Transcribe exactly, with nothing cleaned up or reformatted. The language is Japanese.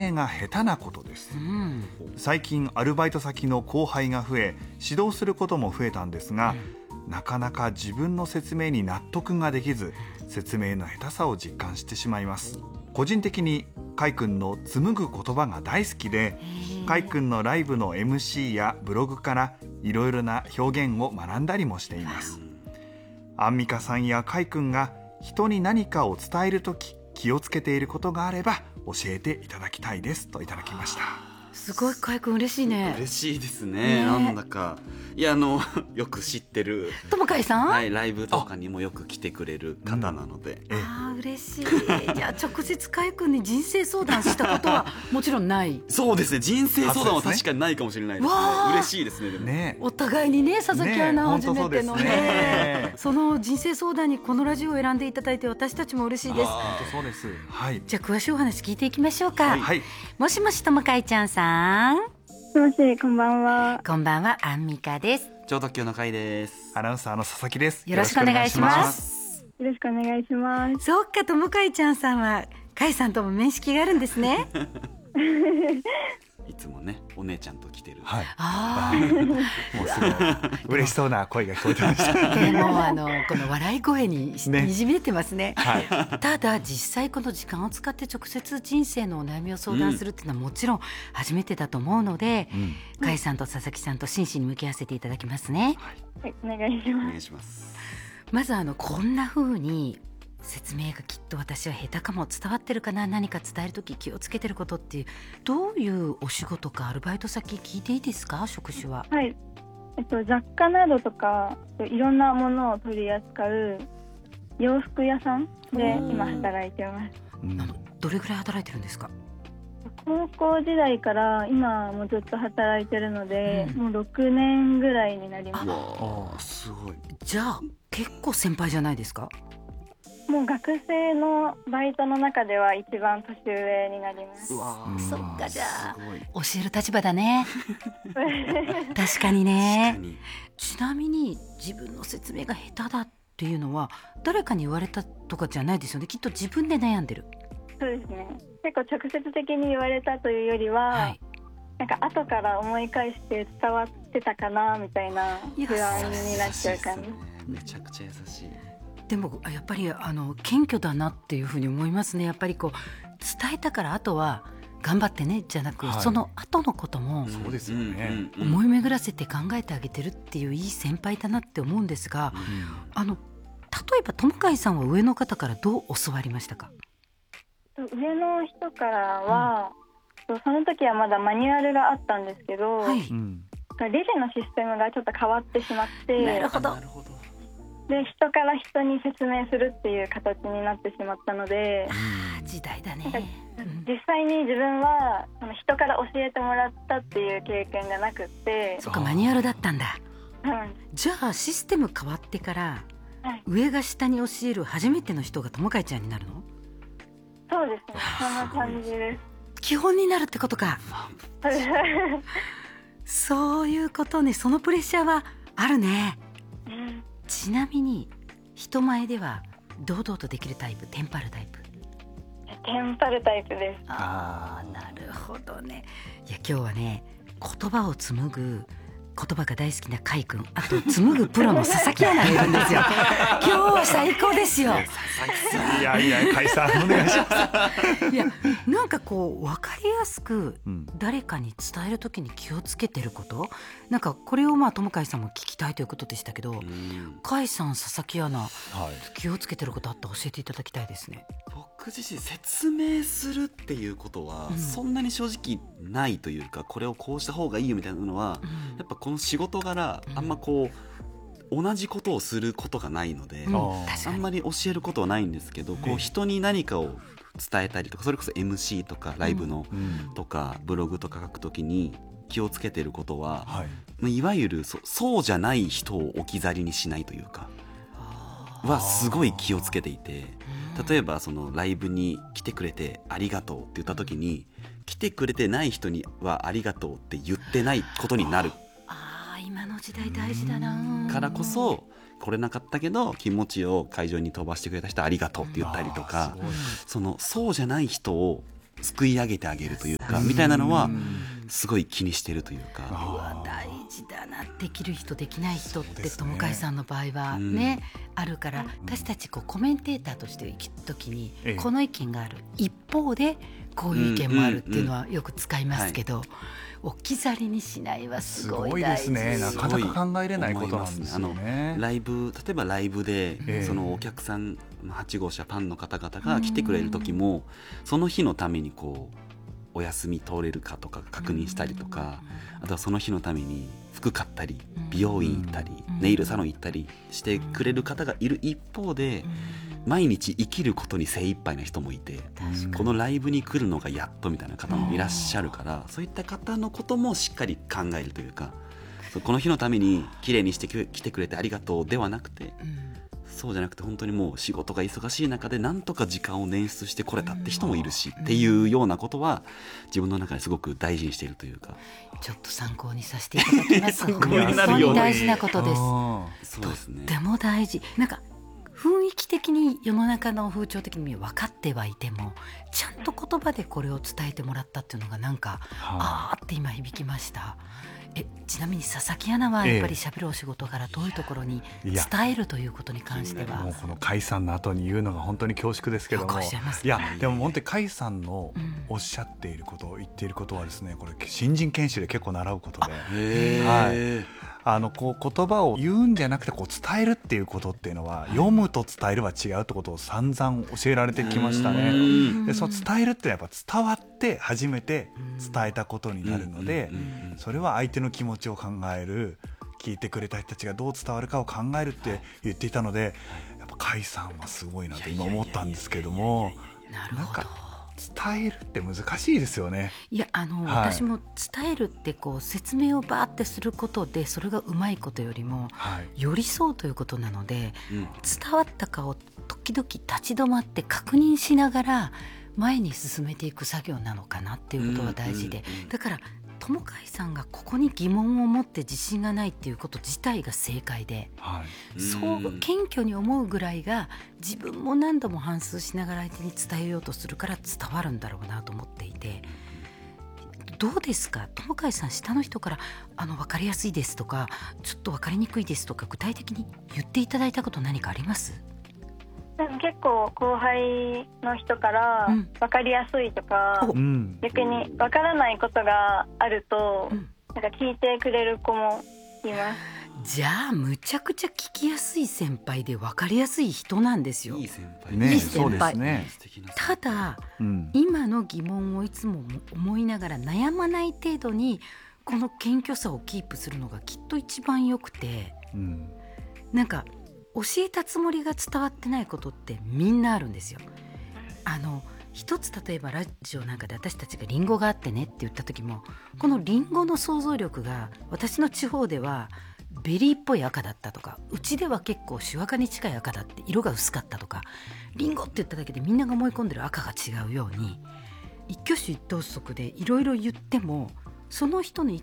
明が下手なことです、 うん、 最近アルバイト先の後輩が増え指導することも増えたんですが、うん、なかなか自分の説明に納得ができず説明の下手さを実感してしまいます。個人的にカイ君の紡ぐ言葉が大好きで、カイ君のライブの エムシー やブログからいろいろな表現を学んだりもしています。アンミカさんやカイ君が人に何かを伝えるとき気をつけていることがあれば教えていただきたいですといただきました。 すごいカイ君嬉しいね。 嬉しいですね。なんだかいやあのよく知ってる友海さん、 はい、ライブとかにもよく来てくれる方なので、 うん、あ嬉しい。じゃあ直接カイ君に人生相談したことはもちろんない。 そうですね、人生相談は確かにないかもしれないですね。嬉しいですね。でもね、お互いにね、佐々木アナ初めての ね, ねその人生相談にこのラジオを選んでいただいて私たちも嬉しいです。 本当そうです、はい、 じゃあ詳しいお話聞いていきましょうか、 はい、 もしもし友海ちゃんさん。 もしこんばんは。 こんばんは、アンミカです。 超特急の会です。 アナウンサーの佐々木です。 よろしくお願いします。 よろしくお願いします。 そうか、友海ちゃんさんは海さんとも面識があるんですね。 いつもねお姉ちゃんと来てる、 はい、 あもうすごい嬉しそうな声が聞こえてましたでもあのこの笑い声ににじみ出てますね、 はい、 ただ実際この時間を使って直接人生のお悩みを相談するっていうのはもちろん初めてだと思うので、うん、海さんと佐々木さんと真摯に向き合わせていただきますね。 はい、お願いします。 お願いします。 まずあのこんな風に説明がきっと私は下手かも、伝わってるかな、何か伝えるとき気をつけてることっていう、どういうお仕事かアルバイト先聞いていいですか？職種は。 はい、えっと、雑貨などとかいろんなものを取り扱う洋服屋さんで今働いてます、 うん、どれぐらい働いてるんですか？ 高校時代から今もずっと働いてるので、うん、もうろくねんぐらいになります。 ああ、すごい。 じゃあ結構先輩じゃないですか？ もう学生のバイトの中では一番年上になります。 うわ、そっか、じゃあ教える立場だね。確かにね。確かに。ちなみに自分の説明が下手だっていうのは誰かに言われたとかじゃないですよね。きっと自分で悩んでる。 そうですね、結構直接的に言われたというよりは、はい、なんか後から思い返して伝わってたかなみたいな不安になっちゃう感じ。 めちゃくちゃ優しい。 でもやっぱりあの謙虚だなっていうふうに思いますね。やっぱりこう伝えたからあとは頑張ってねじゃなく、はい、その後のこともそうですよね、 思い巡らせて考えてあげてるっていういい先輩だなって思うんですが、うん、あの例えば友海さんは上の方からどう教わりましたか？ 上の人からは、うん、その時はまだマニュアルがあったんですけど、はい、レジのシステムがちょっと変わってしまって、 なるほど。 で人から人に説明するっていう形になってしまったので、 あ時代だね。 実際に自分はその人から教えてもらったっていう経験がなくって、 そっか、マニュアルだったんだ、 うん、 じゃあシステム変わってから、 はい、 上が下に教える初めての人が友海ちゃんになるの？ そうですね、そんな感じです。 基本になるってことか。そういうことね。そのプレッシャーはあるね、うん。ちなみに人前では堂々とできるタイプ、テンパるタイプ？ テンパるタイプです。 ああ、なるほどね。いや今日はね、言葉を紡ぐ言葉が大好きな海君、あと紡ぐプロの佐々木アナがいるんですよ。今日は最高ですよ。 いやいや、海さんお願いします。 いやなんかこう分かりやすく誰かに伝えるときに気をつけてること、うん、なんかこれをまあ友海さんも聞きたいということでしたけど、うん、海さん、佐々木アナ、はい、気をつけてることあったら教えていただきたいですね。 僕自身説明するっていうことはそんなに正直ないというか、うん、これをこうした方がいいよみたいなのは、うん、やっぱこの仕事柄、うん、あんまこう同じことをすることがないので、うん、あんまり教えることはないんですけど、こう人に何かを伝えたりとか、それこそ エムシー とかライブのとかブログとか書くときに気をつけてることは、はい、いわゆる そ, そうじゃない人を置き去りにしないというかはすごい気をつけていて、例えばそのライブに来てくれてありがとうって言った時に、来てくれてない人にはありがとうって言ってないことになる。 ああ、今の時代大事だな。 からこそ来れなかったけど気持ちを会場に飛ばしてくれた人ありがとうって言ったりとか、そのそうじゃない人をすくい上げてあげるというかみたいなのはすごい気にしてるというか。 うわ大事だな。できる人できない人って友海さんの場合はね、うん、あるから、私たちこうコメンテーターとして行くときにこの意見がある、一方でこういう意見もあるっていうのはよく使いますけど、うんうんうん、はい、置き去りにしないはすごい大事。 すごいですね。なかなか考えれないことなんですよね。 あのライブ、例えばライブで、えー、そのお客さんはち号車ファンの方々が来てくれる時も、その日のためにこうお休み通れるかとか確認したりとか、あとはその日のために服買ったり美容院行ったりネイルサロン行ったりしてくれる方がいる一方で、毎日生きることに精一杯な人もいて、このライブに来るのがやっとみたいな方もいらっしゃるから、そういった方のこともしっかり考えるというか、この日のために綺麗にして来てくれてありがとうではなくて、そうじゃなくて本当にもう仕事が忙しい中でなんとか時間を捻出してこれたって人もいるし、っていうようなことは自分の中ですごく大事にしているというか。 ちょっと参考にさせていただきます本当に大事なことです。 そうですね、 とっても大事。なんか雰囲気的に世の中の風潮的に分かってはいても、ちゃんと言葉でこれを伝えてもらったっていうのがなんか、はあ、あーって今響きました。えちなみに佐々木アナはやっぱり喋るお仕事からどういうところに伝えるということに関しては。 もうこの甲斐さんの後に言うのが本当に恐縮ですけども、いやでも本当に甲斐さんのおっしゃっていること、うん、言っていることはですね、これ新人研修で結構習うことで、はい、あのこう言葉を言うんじゃなくてこう伝えるっていうことっていうのは、読むと伝えるは違うってことを散々教えられてきましたね。でその伝えるってやっぱ伝わって初めて伝えたことになるので、それは相手の気持ちを考える、聞いてくれた人たちがどう伝わるかを考えるって言っていたので、やっぱ甲斐さんはすごいなと今思ったんですけども、なんか伝えるって難しいですよね。 いやあの、はい、私も伝えるってこう説明をバーってすることでそれがうまいことよりも、はい、寄り添うということなので、うん、伝わったかを時々立ち止まって確認しながら前に進めていく作業なのかなっていうことが大事で、うんうんうん、だから友海さんがここに疑問を持って自信がないっていうこと自体が正解で、はい、そう謙虚に思うぐらいが自分も何度も反芻しながら相手に伝えようとするから伝わるんだろうなと思っていて、どうですか友海さん、下の人からあの分かりやすいですとかちょっと分かりにくいですとか具体的に言っていただいたこと何かあります？ 結構後輩の人から分かりやすいとか、うん、逆に分からないことがあると、うん、なんか聞いてくれる子もいます。 じゃあむちゃくちゃ聞きやすい先輩で分かりやすい人なんですよ。 いい先輩ね。 いい先輩、 そうですね。 ただ、うん、今の疑問をいつも思いながら悩まない程度にこの謙虚さをキープするのがきっと一番よくて、うん、なんか教えたつもりが伝わってないことってみんなあるんですよ。あの一つ例えばラジオなんかで私たちがリンゴがあってねって言った時も、このリンゴの想像力が私の地方ではベリーっぽい赤だったとか、うちでは結構シュワカに近い赤だって色が薄かったとか、リンゴって言っただけでみんなが思い込んでる赤が違うように、一挙手一投足でいろいろ言ってもその人の言っ